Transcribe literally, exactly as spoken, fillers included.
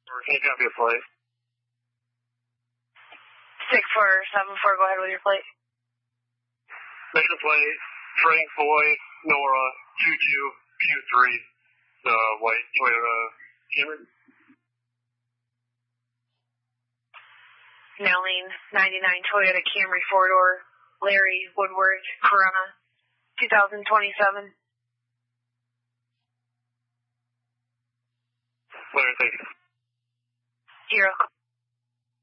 Can you copy a plate? six four seven four, go ahead with your plate. Make the plate, Frank Boy, Nora, two two Q three, the white Toyota Camry. Nailing, ninety-nine Toyota Camry four-door, Larry Woodward, Corona, two thousand twenty-seven. Larry, thank you. Zero.